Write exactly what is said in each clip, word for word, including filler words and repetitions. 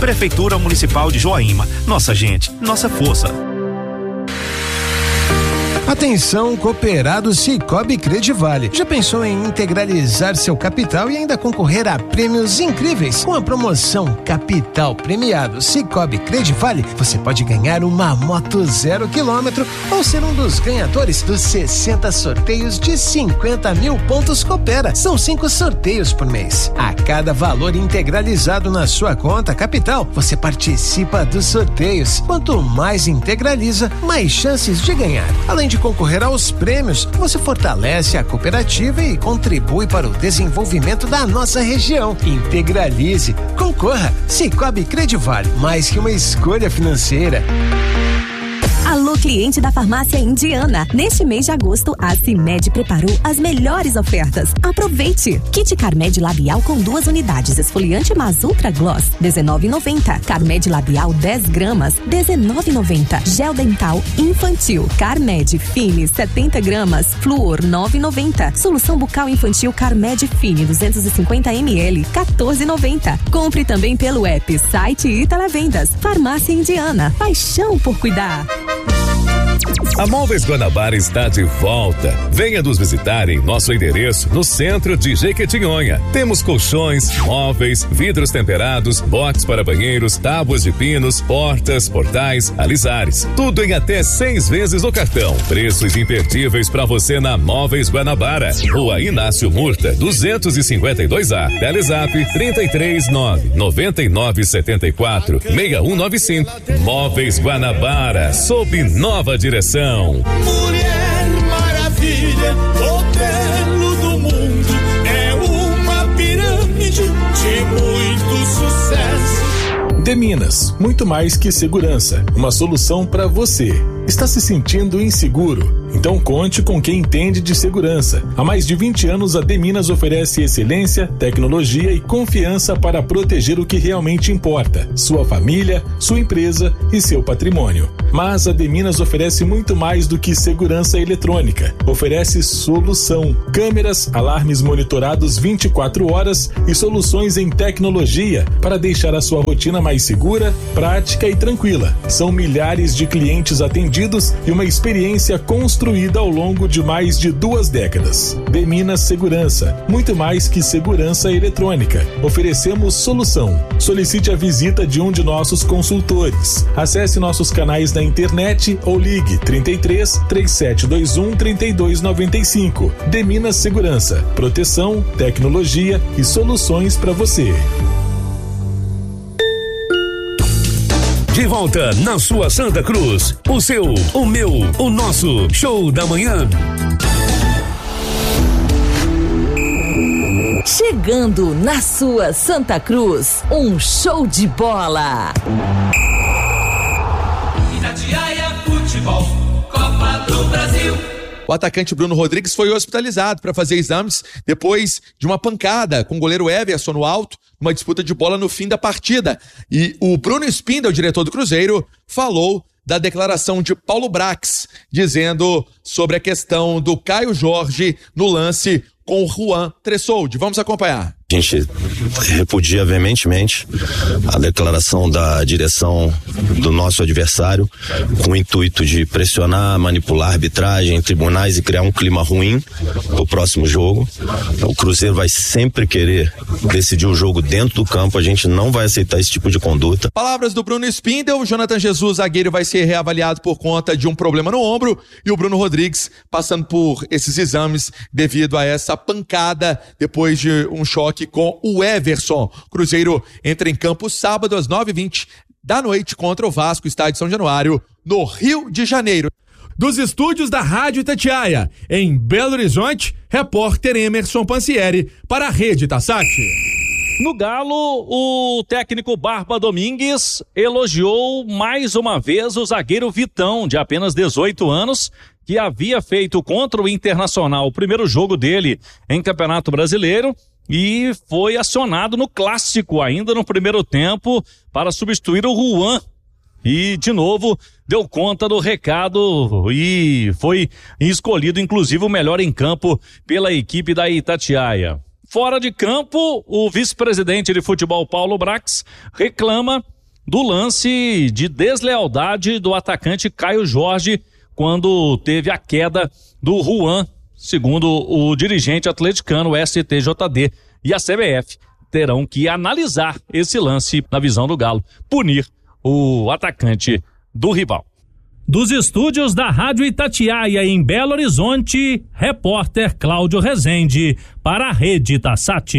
Prefeitura Municipal de Joaíma. Nossa gente, nossa força. Atenção, cooperado Cicobi Credivale. Já pensou em integralizar seu capital e ainda concorrer a prêmios incríveis? Com a promoção Capital Premiado Cicobi Credivale, você pode ganhar uma moto zero quilômetro ou ser um dos ganhadores dos sessenta sorteios de cinquenta mil pontos Coopera. São cinco sorteios por mês. A cada valor integralizado na sua conta Capital, você participa dos sorteios. Quanto mais integraliza, mais chances de ganhar. Além de concorrer aos prêmios, você fortalece a cooperativa e contribui para o desenvolvimento da nossa região. Integralize, concorra. Cicobi Credivale, mais que uma escolha financeira. Alô, cliente da Farmácia Indiana. Neste mês de agosto, a CIMED preparou as melhores ofertas. Aproveite! Kit Carmed Labial com duas unidades, esfoliante Mas Ultra Gloss, dezenove reais e noventa centavos. Carmed Labial dez gramas, dezenove reais e noventa centavos. Gel dental infantil Carmed Fine setenta gramas, Fluor nove reais e noventa centavos. Solução bucal infantil Carmed Fine duzentos e cinquenta mililitros, quatorze reais e noventa centavos. Compre também pelo app, site e televendas. Farmácia Indiana, paixão por cuidar. A Móveis Guanabara está de volta. Venha nos visitar em nosso endereço no centro de Jequitinhonha. Temos colchões, móveis, vidros temperados, box para banheiros, tábuas de pinos, portas, portais, alisares. Tudo em até seis vezes no cartão. Preços imperdíveis para você na Móveis Guanabara. Rua Inácio Murta, duzentos e cinquenta e dois A. Telezap trinta e três nove nove nove sete quatro seis um nove cinco. Móveis Guanabara, sob nova direção. Mulher Maravilha, modelo do mundo, é uma pirâmide de muito sucesso. Deminas, muito mais que segurança, uma solução para você. Está se sentindo inseguro? Então conte com quem entende de segurança. Há mais de vinte anos a Deminas oferece excelência, tecnologia e confiança para proteger o que realmente importa: sua família, sua empresa e seu patrimônio. Mas a Deminas oferece muito mais do que segurança eletrônica. Oferece solução: câmeras, alarmes monitorados vinte e quatro horas e soluções em tecnologia para deixar a sua rotina mais segura, prática e tranquila. São milhares de clientes atendidos e uma experiência construída ao longo de mais de duas décadas. Deminas Segurança, muito mais que segurança eletrônica. Oferecemos solução. Solicite a visita de um de nossos consultores. Acesse nossos canais na internet ou ligue trinta e três, três sete dois um, trinta e dois noventa e cinco. Deminas Segurança, proteção, tecnologia e soluções para você. De volta na sua Santa Cruz, o seu, o meu, o nosso show da manhã. Chegando na sua Santa Cruz, um show de bola. Itatiaia Futebol, Copa do Brasil. O atacante Bruno Rodrigues foi hospitalizado para fazer exames depois de uma pancada com o goleiro Everson no alto, numa disputa de bola no fim da partida. E o Bruno Spindel, diretor do Cruzeiro, falou da declaração de Paulo Brax, dizendo sobre a questão do Caio Jorge no lance com o Juan Tressoldi. Vamos acompanhar. A gente repudia veementemente a declaração da direção do nosso adversário com o intuito de pressionar, manipular a arbitragem, tribunais e criar um clima ruim para o próximo jogo. O Cruzeiro vai sempre querer decidir o jogo dentro do campo, a gente não vai aceitar esse tipo de conduta. Palavras do Bruno Spindel: Jonathan Jesus, zagueiro, vai ser reavaliado por conta de um problema no ombro, e o Bruno Rodrigues passando por esses exames devido a essa pancada depois de um choque com o Everson. Cruzeiro entra em campo sábado às nove e vinte da noite contra o Vasco, estádio São Januário, no Rio de Janeiro. Dos estúdios da Rádio Itatiaia, em Belo Horizonte, repórter Emerson Pansieri para a Rede Tassat. No Galo, o técnico Barba Domingues elogiou mais uma vez o zagueiro Vitão, de apenas dezoito anos, que havia feito contra o Internacional o primeiro jogo dele em Campeonato Brasileiro e foi acionado no Clássico ainda no primeiro tempo para substituir o Juan. E, de novo, deu conta do recado e foi escolhido, inclusive, o melhor em campo pela equipe da Itatiaia. Fora de campo, o vice-presidente de futebol, Paulo Brax, reclama do lance de deslealdade do atacante Caio Jorge quando teve a queda do Juan, segundo o dirigente atleticano, o S T J D, e a C B F terão que analisar esse lance na visão do Galo, punir o atacante do rival. Dos estúdios da Rádio Itatiaia em Belo Horizonte, repórter Cláudio Rezende para a Rede Itassat.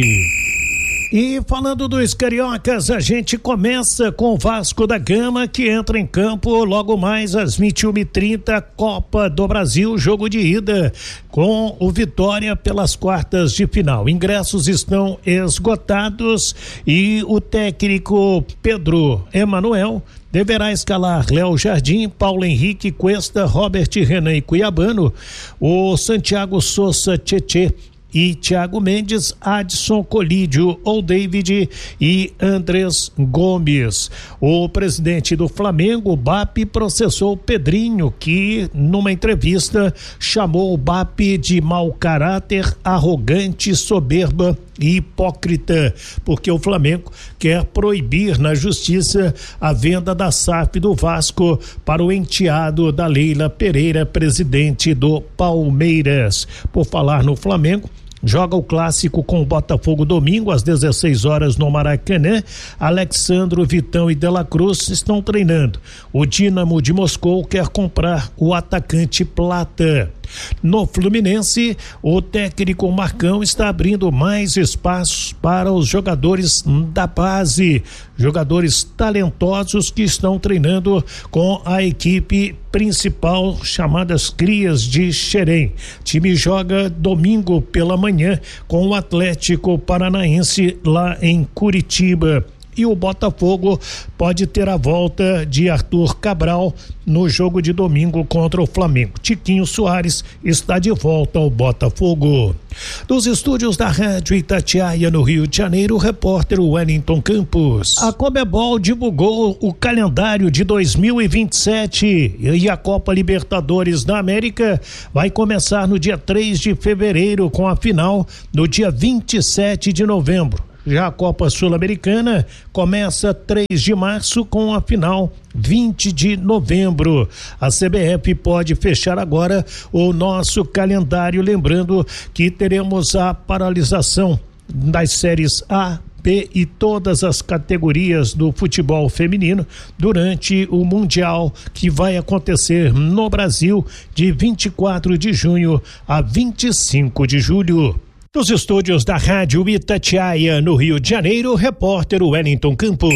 E falando dos cariocas, a gente começa com o Vasco da Gama, que entra em campo logo mais às vinte e uma e trinta, Copa do Brasil, jogo de ida, com o Vitória pelas quartas de final. Ingressos estão esgotados e o técnico Pedro Emanuel deverá escalar Léo Jardim, Paulo Henrique, Cuesta, Robert Renan e Cuiabano, o Santiago Souza Tietê e Thiago Mendes, Adson Colídio ou David e Andrés Gomes. O presidente do Flamengo, o B A P, processou o Pedrinho, que numa entrevista chamou o B A P de mau caráter, arrogante, soberba e hipócrita, porque o Flamengo quer proibir na justiça a venda da S A F do Vasco para o enteado da Leila Pereira, presidente do Palmeiras. Por falar no Flamengo, joga o clássico com o Botafogo domingo às dezesseis horas no Maracanã. Alexandro, Vitão e De La Cruz estão treinando. O Dínamo de Moscou quer comprar o atacante Plata. No Fluminense, o técnico Marcão está abrindo mais espaços para os jogadores da base, jogadores talentosos que estão treinando com a equipe principal, chamadas Crias de Xerém. O time joga domingo pela manhã com o Atlético Paranaense lá em Curitiba. E o Botafogo pode ter a volta de Arthur Cabral no jogo de domingo contra o Flamengo. Tiquinho Soares está de volta ao Botafogo. Dos estúdios da Rádio Itatiaia, no Rio de Janeiro, o repórter Wellington Campos. A Conmebol divulgou o calendário de dois mil e vinte e sete e a Copa Libertadores da América vai começar no dia três de fevereiro, com a final no dia vinte e sete de novembro. Já a Copa Sul-Americana começa três de março com a final vinte de novembro. A C B F pode fechar agora o nosso calendário, lembrando que teremos a paralisação das séries A, B e todas as categorias do futebol feminino durante o Mundial, que vai acontecer no Brasil de vinte e quatro de junho a vinte e cinco de julho. Dos estúdios da Rádio Itatiaia, no Rio de Janeiro, repórter Wellington Campos.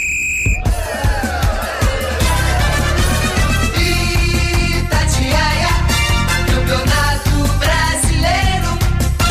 Itatiaia, Campeonato Brasileiro.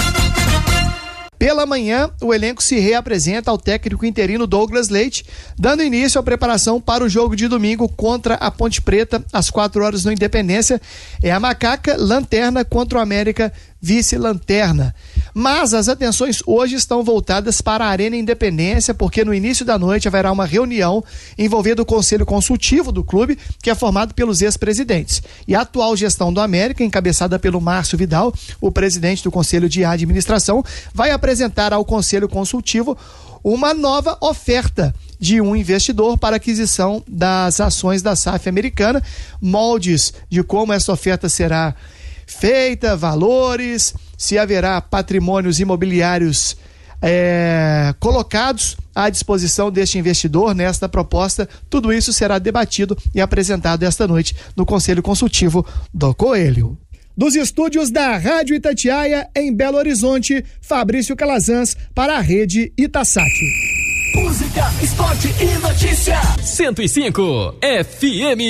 Pela manhã, o elenco se reapresenta ao técnico interino Douglas Leite, dando início à preparação para o jogo de domingo contra a Ponte Preta, às quatro horas no Independência. É a Macaca, lanterna, contra o América, vice-lanterna. Mas as atenções hoje estão voltadas para a Arena Independência, porque no início da noite haverá uma reunião envolvendo o Conselho Consultivo do clube, que é formado pelos ex-presidentes. E a atual gestão do América, encabeçada pelo Márcio Vidal, o presidente do Conselho de Administração, vai apresentar ao Conselho Consultivo uma nova oferta de um investidor para aquisição das ações da S A F americana, moldes de como essa oferta será feita, valores, se haverá patrimônios imobiliários é, colocados à disposição deste investidor nesta proposta. Tudo isso será debatido e apresentado esta noite no Conselho Consultivo do Coelho. Dos estúdios da Rádio Itatiaia, em Belo Horizonte, Fabrício Calazans para a Rede Itassat. Música, esporte e notícia. cento e cinco F M.